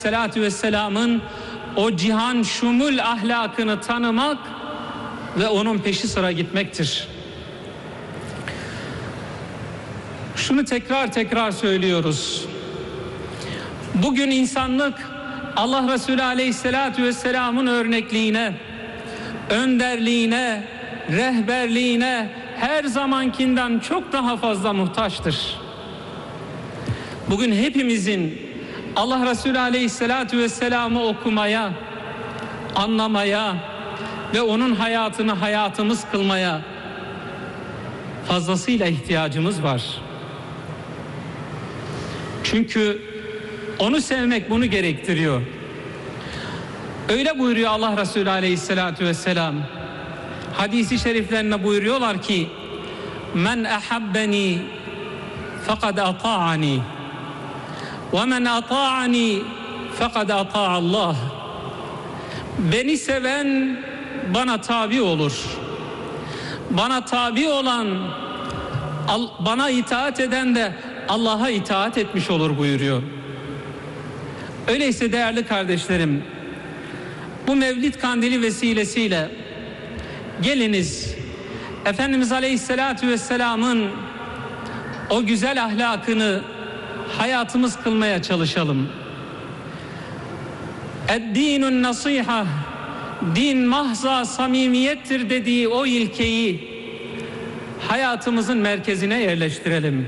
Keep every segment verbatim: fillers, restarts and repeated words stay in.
Aleyhisselatü Vesselam'ın o cihan şumul ahlakını tanımak ve onun peşi sıra gitmektir. Şunu tekrar tekrar söylüyoruz. Bugün insanlık Allah Resulü Aleyhisselatü Vesselam'ın örnekliğine, önderliğine, rehberliğine her zamankinden çok daha fazla muhtaçtır. Bugün hepimizin Allah Resulü Aleyhisselatü Vesselam'ı okumaya, anlamaya ve onun hayatını hayatımız kılmaya fazlasıyla ihtiyacımız var. Çünkü onu sevmek bunu gerektiriyor. Öyle buyuruyor Allah Resulü Aleyhisselatü Vesselam. Hadis-i şeriflerine buyuruyorlar ki: "Men ahabbeni fekad ata'ani ve men ata'ani fekad ata'allah." Beni seven bana tabi olur. Bana tabi olan, bana itaat eden de Allah'a itaat etmiş olur buyuruyor. Öyleyse değerli kardeşlerim, bu Mevlid Kandili vesilesiyle geliniz Efendimiz Aleyhisselatü Vesselam'ın o güzel ahlakını hayatımız kılmaya çalışalım. Ed-dinun nasiha, din mahza samimiyettir dediği o ilkeyi hayatımızın merkezine yerleştirelim.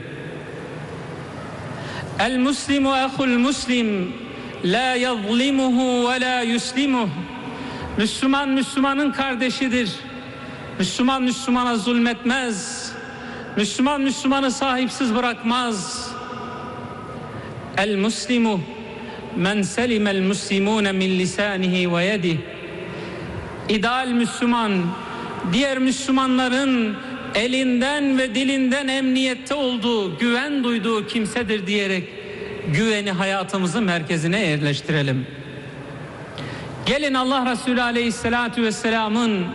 El muslimu ehul muslim la yazlimuhu ve la yuslimuh. Müslüman Müslümanın kardeşidir. Müslüman Müslümana zulmetmez. Müslüman Müslümanı sahipsiz bırakmaz. El muslimu men selimel muslimune min lisanihi ve yedih. İdeal Müslüman, diğer Müslümanların elinden ve dilinden emniyette olduğu, güven duyduğu kimsedir diyerek güveni hayatımızın merkezine yerleştirelim. Gelin Allah Resulü Aleyhisselatü Vesselam'ın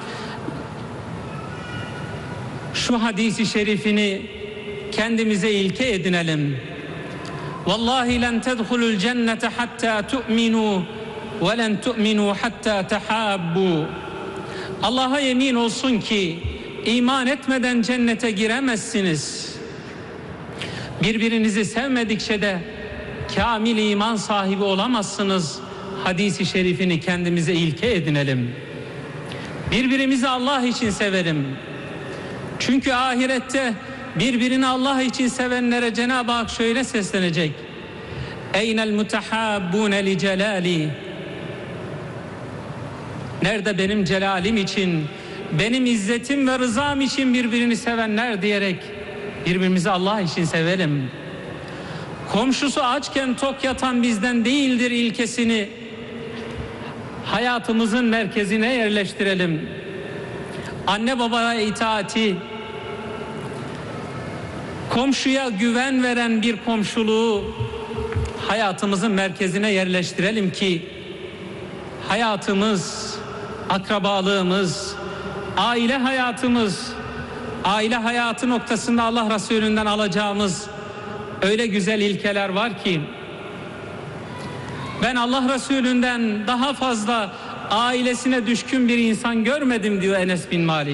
şu hadisi şerifini kendimize ilke edinelim. Vallahi len tedhulul cennete hatta tu'minu ve len tu'minu hatta tehabbu. Allah'a yemin olsun ki iman etmeden cennete giremezsiniz. Birbirinizi sevmedikçe de kamil iman sahibi olamazsınız. Hadisi şerifini kendimize ilke edinelim. Birbirimizi Allah için severim. Çünkü ahirette birbirini Allah için sevenlere Cenab-ı Hak şöyle seslenecek: Eynel mutehabbune li celali. Nerede benim celalim için, benim izzetim ve rızam için birbirini sevenler diyerek birbirimizi Allah için sevelim. Komşusu açken tok yatan bizden değildir ilkesini hayatımızın merkezine yerleştirelim. Anne babaya itaati, komşuya güven veren bir komşuluğu hayatımızın merkezine yerleştirelim ki hayatımız, akrabalığımız, aile hayatımız, aile hayatı noktasında Allah Resulü'nden alacağımız öyle güzel ilkeler var ki ben Allah Resulü'nden daha fazla ailesine düşkün bir insan görmedim diyor Enes bin Malik.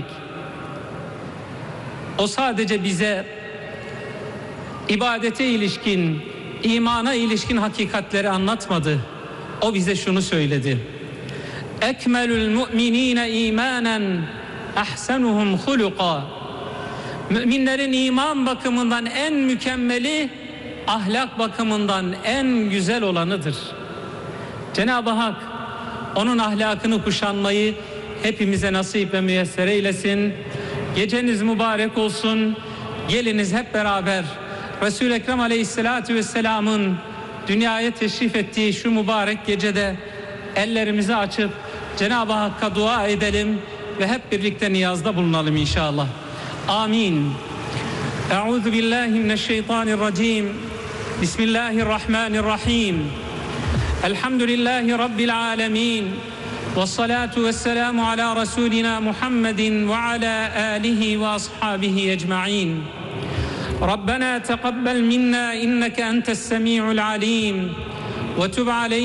O sadece bize ibadete ilişkin, imana ilişkin hakikatleri anlatmadı. O bize şunu söyledi: Ekmelül mu'minine imanen ahsenuhum huluka. Müminlerin iman bakımından en mükemmeli, ahlak bakımından en güzel olanıdır. Cenab-ı Hak onun ahlakını kuşanmayı hepimize nasip ve müyesser eylesin. Geceniz mübarek olsun. Geliniz hep beraber Resul-i Ekrem Aleyhisselatü Vesselam'ın dünyaya teşrif ettiği şu mübarek gecede ellerimizi açıp Cenab-ı Hakk'a dua edelim ve hep birlikte niyazda bulunalım inşallah. Amin. Euzu billahi mineşşeytanirracim. Bismillahirrahmanirrahim. Elhamdülillahi Rabbil alemin. Vessalatu vesselamu ala Resulina Muhammedin ve ala alihi ve ashabihi ecma'in. Rabbena teqabbel minna inneke entes semi'ul alim. وتب علينا